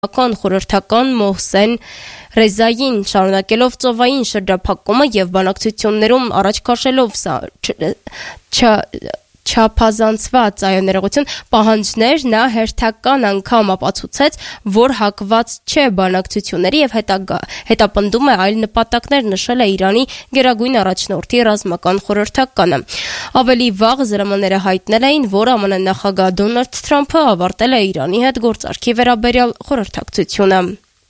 խորհրդական Մոհսեն Ռեզային շարունակելով ծովային շրջափակումը եւ բանակցություններում առաջ քաշելով չափազանցված ներողություն պահանջներ, նա հերթական անգամ ապացուցեց, որ հակված չէ բանակցությունների եւ հետապնդում է այլ նպատակներ, նշել է Իրանի գերագույն առաջնորդի ռազմական խորհրդականը։ Ավելի վաղ ԶՐՄ-ները հայտնել էին, որ ԱՄՆ նախագահ Դոնալդ Թրամփը ավարտել է Իրանի հետ գործարքի վերաբերյալ խորհրդակցությունը։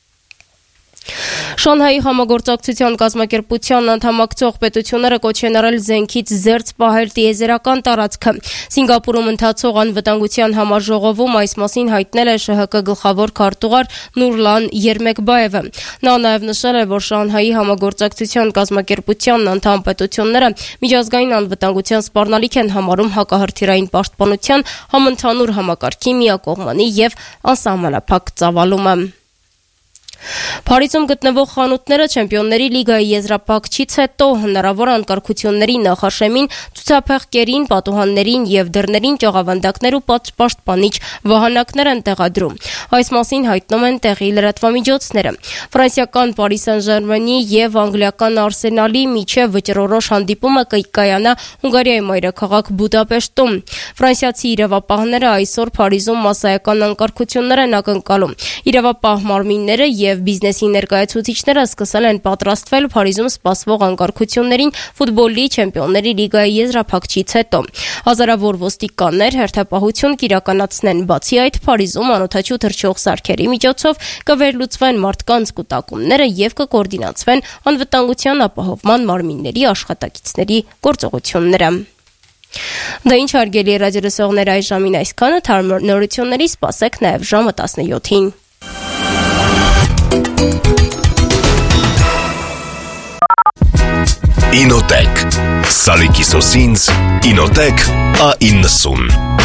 Շանհայի համագործակցության կազմակերպության անդամակցող պետությունները կոչ են արել զենքից զերծ պահել տիեզերական տարածքը։ Սինգապուրում ընթացող անվտանգության համաժողովում այս մասին հայտնել է ՇՀԿ գլխավոր քարտուղար Նուրլան Երմեկբաևը։ Նա նաև նշել է, որ Շանհայի համագործակցության կազմակերպության անդամ պետությունները միջազգային անվտանգության սպառնալիք են համարում հակահրթիռային պաշտպանության համընդհանուր համակարգի միակողմանի եւ անսահմանափակ ծավալումը։ Փարիզում գտնվող խանութները Չեմպիոնների լիգայի եզրափակչից հետո հնարավոր անկարգությունների նախաշեմին ցուցափեղկերին, պատուհաններին եւ դռներին ճաղավանդակներ ու պաշտպանիչ վահանակներ են տեղադրում։ Այս մասին հայտնում են տեղի լրատվամիջոցները։ Ֆրանսիական Paris Saint-Germain-ի եւ անգլիական Arsenal-ի միջև վճռորոշ հանդիպումը կայանա Հունգարիայի մայրաքաղաք Բուդապեշտում։ Ֆրանսիացի իրավապահները այսօր Փարիզում մասսայական անկարգություններ են ակնկալում։ Իրավապահ մարմինները եւ բիզնեսի ներկայացուցիչները սկսել են պատրաստվել Փարիզում սպասվող անկարգություններին ֆուտբոլի Չեմպիոնների լիգայի եզրափակչից հետո։ Հազարավոր ոստիկաններ հերթապահություն կիրականացնեն, բացի այդ Փարիզում անօդաչու թռչող սարքերի միջոցով կվերլուծվեն մարդկանց կուտակումները եւ կկոորդինացվեն անվտանգության ապահովման մարմինների աշխատակիցների գործողությունները։ Դա ինչ հարգելի ռադիոլսողներ, այս ժամին այսքանը, թարմ նորությունների սպասեք նաեւ ժամը 17-ին։ Ինոտեք Սալիկի սոսինձ Ինոտեք A90